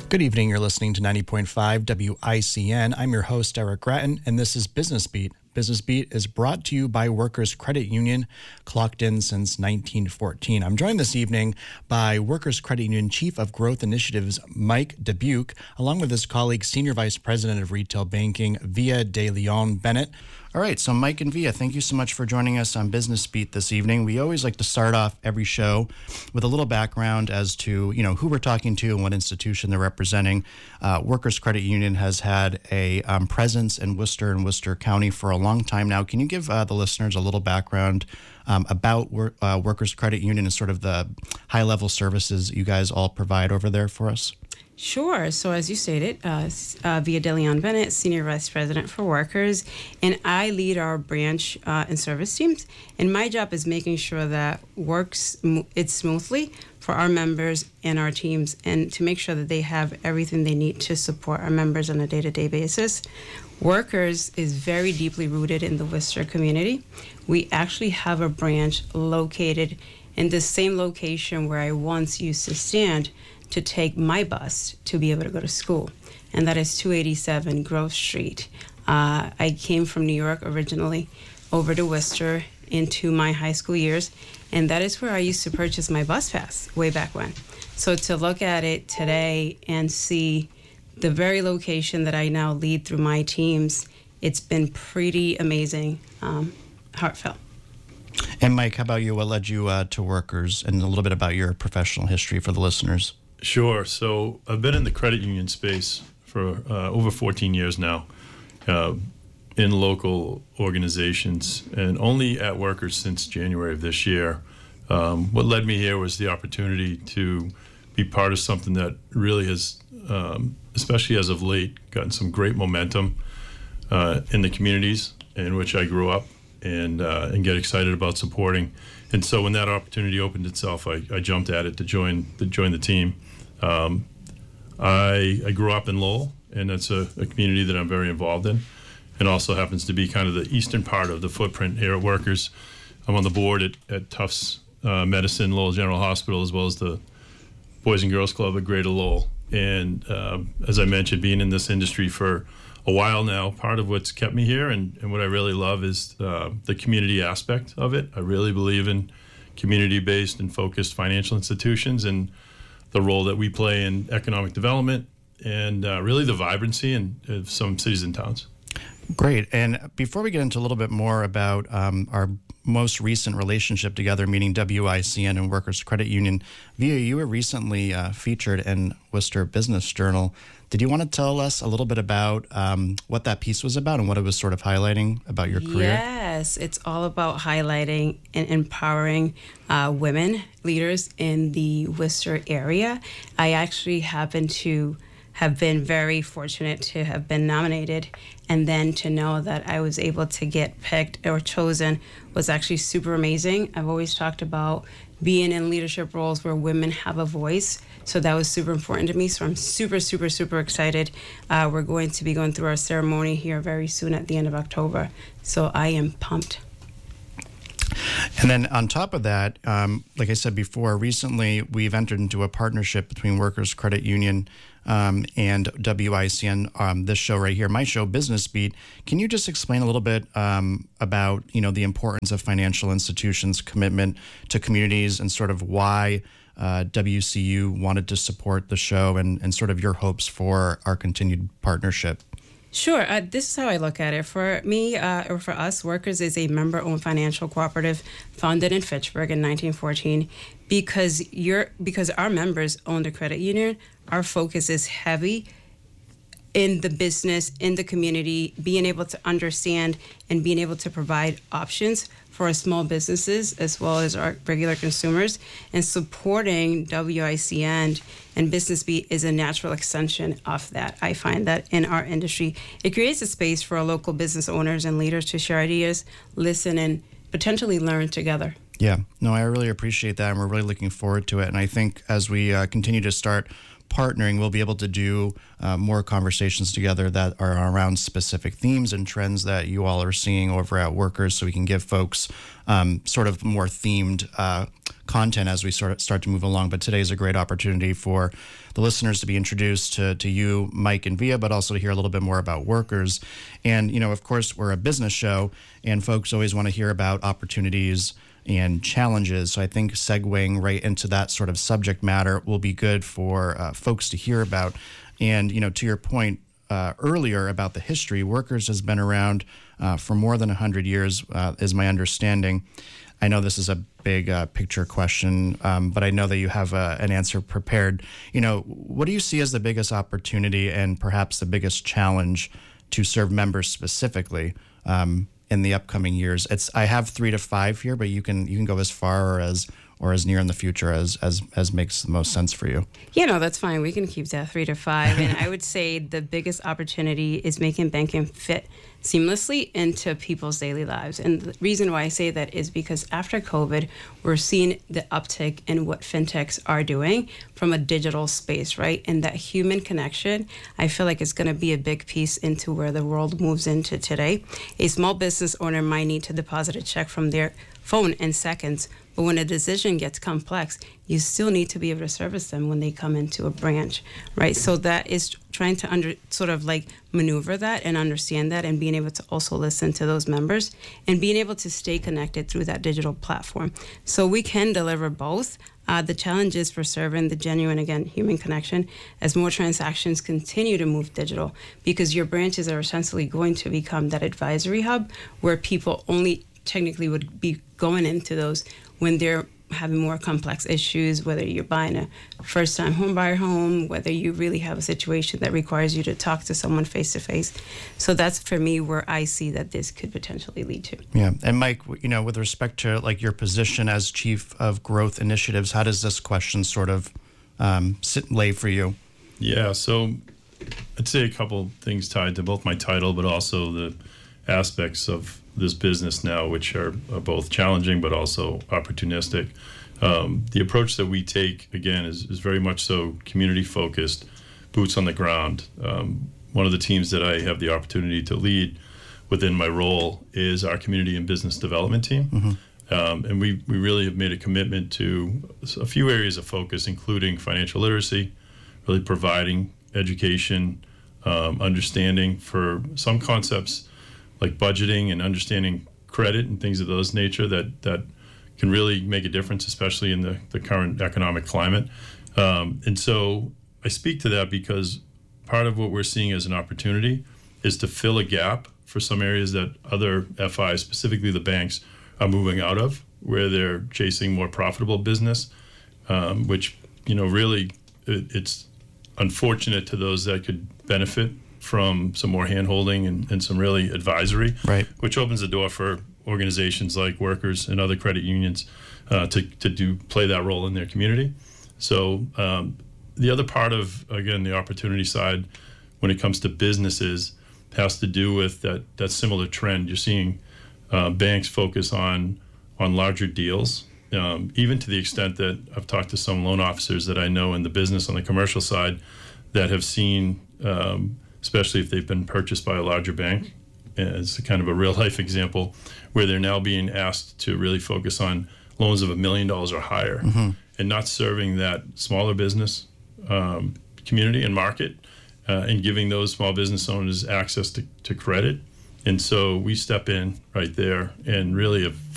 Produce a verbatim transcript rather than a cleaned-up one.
Good evening. You're listening to ninety point five W I C N. I'm your host, Eric Gratton, and this is Business Beat. Business Beat is brought to you by Workers Credit Union, clocked in since nineteen fourteen. I'm joined this evening by Workers Credit Union Chief of Growth Initiatives, Mike Dubuque, along with his colleague, Senior Vice President of Retail Banking, Via De Leon Bennett. All right, so Mike and Via, thank you so much for joining us on Business Beat this evening. We always like to start off every show with a little background as to, you know, who we're talking to and what institution they're representing. Uh, Workers Credit Union has had a um, presence in Worcester and Worcester County for a long time now. Can you give uh, the listeners a little background um, about wor- uh, Workers Credit Union and sort of the high-level services you guys all provide over there for us? Sure. So as you stated, uh, uh, Via De Leon Bennett, Senior Vice President for Workers, and I lead our branch uh, and service teams. And my job is making sure that works it's smoothly for our members and our teams, and to make sure that they have everything they need to support our members on a day-to-day basis. Workers is very deeply rooted in the Worcester community. We actually have a branch located in the same location where I once used to stand to take my bus to be able to go to school, and that is two eighty-seven Grove Street. Uh, I came from New York originally over to Worcester into my high school years, and that is where I used to purchase my bus pass way back when. So to look at it today and see the very location that I now lead through my teams, it's been pretty amazing, um, heartfelt. And Mike, how about you? What led you uh, to Workers, and a little bit about your professional history for the listeners? Sure. So I've been in the credit union space for uh, over fourteen years now, uh, in local organizations, and only at Workers since January of this year. Um, what led me here was the opportunity to be part of something that really has, um, especially as of late, gotten some great momentum uh, in the communities in which I grew up, and uh, and get excited about supporting. And so when that opportunity opened itself, I, I jumped at it to join to join the team. Um, I, I grew up in Lowell, and that's a, a community that I'm very involved in, and also happens to be kind of the eastern part of the footprint here at Workers. I'm on the board at, at Tufts uh, Medicine, Lowell General Hospital, as well as the Boys and Girls Club at Greater Lowell. And uh, as I mentioned, being in this industry for a while now, part of what's kept me here and, and what I really love is uh, the community aspect of it. I really believe in community-based and focused financial institutions and the role that we play in economic development and uh, really the vibrancy in, of some cities and towns. Great. And before we get into a little bit more about um, our most recent relationship together, meaning W I C N and Workers Credit Union, Via, you were recently uh, featured in Worcester Business Journal. Did you want to tell us a little bit about um, what that piece was about and what it was sort of highlighting about your career? Yes, it's all about highlighting and empowering uh, women leaders in the Worcester area. I actually happen to have been very fortunate to have been nominated, and then to know that I was able to get picked or chosen was actually super amazing. I've always talked about being in leadership roles where women have a voice, so that was super important to me. So I'm super, super, super excited. Uh, we're going to be going through our ceremony here very soon at the end of October, so I am pumped. And then on top of that, um, like I said before, recently we've entered into a partnership between Workers Credit Union um, and W I C N, um, this show right here, my show, Business Beat. Can you just explain a little bit um, about, you know, the importance of financial institutions' commitment to communities and sort of why uh, W C U wanted to support the show and, and sort of your hopes for our continued partnership? Sure. Uh, this is how I look at it. For me, uh, or for us, Workers is a member-owned financial cooperative founded in Fitchburg in nineteen fourteen. Because you're, because our members own the credit union, our focus is heavy in the business, in the community, being able to understand and being able to provide options for our small businesses as well as our regular consumers, and supporting W I C N and Business Beat is a natural extension of that. I find that in our industry, it creates a space for our local business owners and leaders to share ideas, listen, and potentially learn together. Yeah, no, I really appreciate that, and we're really looking forward to it. And I think as we uh, continue to start partnering, we'll be able to do uh, more conversations together that are around specific themes and trends that you all are seeing over at Workers, so we can give folks um, sort of more themed uh, content as we sort of start to move along. But today's a great opportunity for the listeners to be introduced to, to you, Mike and Via, but also to hear a little bit more about Workers. And, you know, of course, we're a business show, and folks always want to hear about opportunities and challenges. So I think segueing right into that sort of subject matter will be good for uh, folks to hear about. And, you know, to your point uh, earlier about the history, Workers has been around uh, for more than one hundred years, uh, is my understanding. I know this is a big uh, picture question, um, but I know that you have uh, an answer prepared. You know, what do you see as the biggest opportunity and perhaps the biggest challenge to serve members specifically um, in the upcoming years? It's I have three to five here, but you can you can go as far or as or as near in the future as as as makes the most sense for you. Yeah, no, that's fine. We can keep that three to five. And I would say the biggest opportunity is making banking fit seamlessly into people's daily lives. And the reason why I say that is because after COVID, we're seeing the uptick in what fintechs are doing from a digital space, right? And that human connection, I feel like it's going to be a big piece into where the world moves into today. A small business owner might need to deposit a check from their phone in seconds, but when a decision gets complex, you still need to be able to service them when they come into a branch, right? So that is trying to under sort of like maneuver that and understand that, and being able to also listen to those members and being able to stay connected through that digital platform. So we can deliver both. Uh, the challenge is for serving the genuine, again, human connection as more transactions continue to move digital, because your branches are essentially going to become that advisory hub where people only technically would be going into those when they're having more complex issues, whether you're buying a first-time home buyer home, whether you really have a situation that requires you to talk to someone face-to-face. So that's, for me, where I see that this could potentially lead to. Yeah. And Mike, you know, with respect to like your position as Chief of Growth Initiatives, how does this question sort of um, sit lay for you? Yeah, so I'd say a couple things tied to both my title, but also the aspects of this business now, which are, are both challenging but also opportunistic. Um, the approach that we take, again, is, is very much so community focused, boots on the ground. Um, one of the teams that I have the opportunity to lead within my role is our community and business development team. Mm-hmm. Um, and we, we really have made a commitment to a few areas of focus, including financial literacy, really providing education, um, understanding for some concepts like budgeting and understanding credit and things of those nature that that can really make a difference, especially in the, the current economic climate. Um, and so I speak to that because part of what we're seeing as an opportunity is to fill a gap for some areas that other F Is, specifically the banks, are moving out of, where they're chasing more profitable business, um, which, you know, really it, it's unfortunate to those that could benefit from some more hand-holding and, and some really advisory, right, which opens the door for organizations like Workers and other credit unions uh, to, to do play that role in their community. So um, the other part of, again, the opportunity side when it comes to businesses has to do with that, that similar trend. You're seeing uh, banks focus on, on larger deals, um, even to the extent that I've talked to some loan officers that I know in the business on the commercial side that have seen um, especially if they've been purchased by a larger bank. It's kind of a real life example where they're now being asked to really focus on loans of a million dollars or higher, mm-hmm. and not serving that smaller business um, community and market uh, and giving those small business owners access to, to credit. And so we step in right there and really have